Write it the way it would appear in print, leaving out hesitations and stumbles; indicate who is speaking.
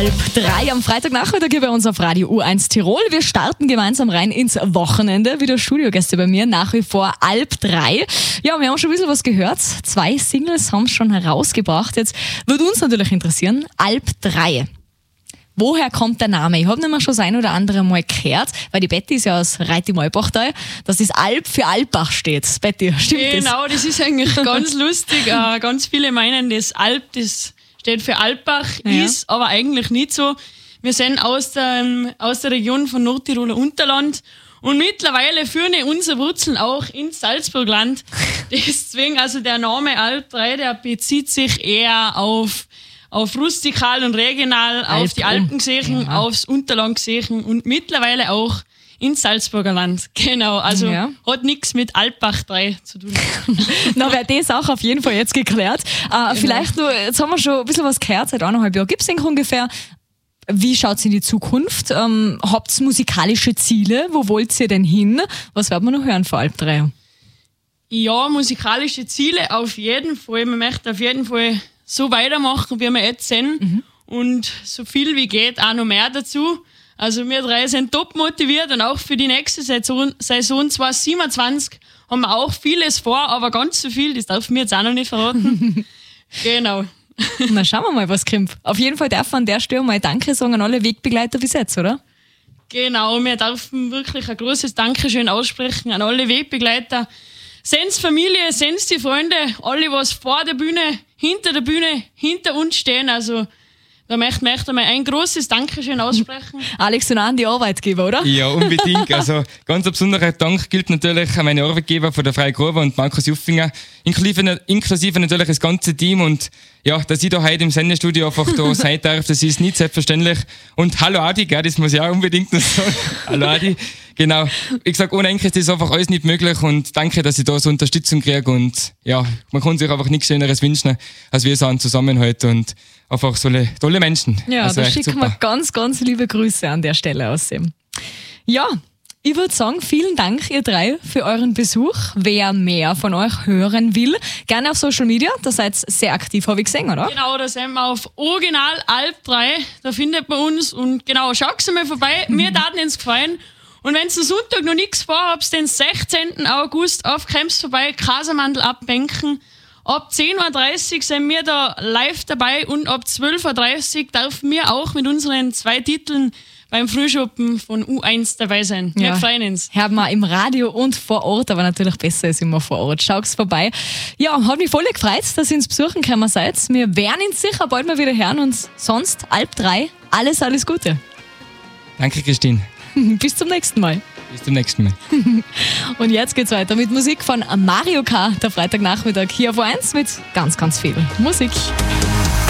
Speaker 1: 2:30 am Freitagnachmittag hier bei uns auf Radio U1 Tirol. Wir starten gemeinsam rein ins Wochenende. Wieder Studiogäste bei mir, nach wie vor 2:30. Ja, wir haben schon ein bisschen was gehört. 2 Singles haben es schon herausgebracht. Jetzt würde uns natürlich interessieren, 2:30. Woher kommt der Name? Ich habe nämlich schon das ein oder andere Mal gehört, weil die Betty ist ja aus Reit im Alpbachtal, dass das Alp für Alpbach steht. Betty, stimmt das?
Speaker 2: Genau, das ist eigentlich ganz lustig. Ganz viele meinen, das Alp, das steht für Alpbach, ist aber eigentlich nicht so. Wir sind aus der Region von Nordtiroler Unterland und mittlerweile führen unsere Wurzeln auch ins Salzburgland. Deswegen, also der Name 2:30, der bezieht sich eher auf rustikal und regional, auf die Alpenkirchen, aufs Unterlandkirchen und mittlerweile auch ins Salzburger Land. Genau, also hat nichts mit Alpbach 3 zu tun.
Speaker 1: Na, wäre das auch auf jeden Fall jetzt geklärt. Genau. Vielleicht nur, jetzt haben wir schon ein bisschen was gehört, seit 1,5 Jahren gibt es ungefähr. Wie schaut es in die Zukunft? Habt ihr musikalische Ziele? Wo wollt ihr denn hin? Was werden wir noch hören vor 2:30?
Speaker 2: Ja, musikalische Ziele auf jeden Fall. Man möchte auf jeden Fall so weitermachen, wie wir jetzt sind und so viel wie geht auch noch mehr dazu. Also wir 3 sind top motiviert und auch für die nächste Saison 2027 haben wir auch vieles vor, aber ganz so viel, das dürfen wir jetzt auch noch nicht verraten. Genau.
Speaker 1: Na, schauen wir mal, was kommt. Auf jeden Fall darf man an der Stelle mal Danke sagen an alle Wegbegleiter bis jetzt, oder?
Speaker 2: Genau, wir dürfen wirklich ein großes Dankeschön aussprechen an alle Wegbegleiter. Sind's Familie, sind's die Freunde, alle, was vor der Bühne, hinter uns stehen. Also da möchte ich mal ein großes Dankeschön aussprechen.
Speaker 1: Alex und an die Arbeitgeber, oder?
Speaker 3: Ja, unbedingt. Also ganz ein besonderer Dank gilt natürlich an meine Arbeitgeber von der Freie Gruppe und Markus Juffinger, inklusive natürlich das ganze Team. Und ja, dass ich da heute im Sendestudio einfach da sein darf, das ist nicht selbstverständlich. Und hallo Adi, gell, das muss ich auch unbedingt noch sagen. Hallo Adi. Genau. Ich sage, ohne eigentlich ist das einfach alles nicht möglich und danke, dass ich da so Unterstützung kriege und ja, man kann sich einfach nichts Schöneres wünschen, als wir so einen Zusammenhalt und einfach so tolle Menschen.
Speaker 1: Ja,
Speaker 3: also
Speaker 1: da schicken wir ganz, ganz liebe Grüße an der Stelle aus dem. Ja, ich würde sagen, vielen Dank, ihr 3, für euren Besuch. Wer mehr von euch hören will, gerne auf Social Media, da seid ihr sehr aktiv, habe ich gesehen, oder?
Speaker 2: Genau, da sind wir auf Original 2:30, da findet man uns und genau, schaut mal vorbei, mir taten ins gefallen. Und wenn ihr Sonntag noch nichts vorhabt, den 16. August auf Krems vorbei, Kasamandel abbenken. Ab 10:30 Uhr sind wir da live dabei und ab 12:30 Uhr dürfen wir auch mit unseren 2 Titeln beim Frühschoppen von U1 dabei sein. Wir freuen uns.
Speaker 1: Haben wir im Radio und vor Ort, aber natürlich besser ist immer vor Ort. Schaut's vorbei. Ja, hat mich voll gefreut, dass ihr uns besuchen gekommen seid. Wir werden uns sicher bald mal wieder hören und sonst 2:30 alles Gute.
Speaker 3: Danke, Christine.
Speaker 1: Bis zum nächsten Mal.
Speaker 3: Bis zum nächsten Mal.
Speaker 1: Und jetzt geht's weiter mit Musik von Mario K. Der Freitagnachmittag hier auf U1 mit ganz, ganz viel Musik.